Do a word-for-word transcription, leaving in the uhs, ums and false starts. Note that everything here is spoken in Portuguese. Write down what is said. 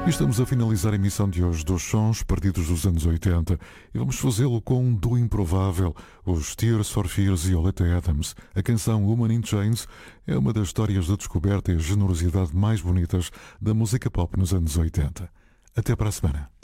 E estamos a finalizar a emissão de hoje dos sons perdidos dos anos oitenta e vamos fazê-lo com do improvável, os Tears for Fears e Oleta Adams. A canção Woman in Chains é uma das histórias de descoberta e generosidade mais bonitas da música pop nos anos oitenta. Até para a semana.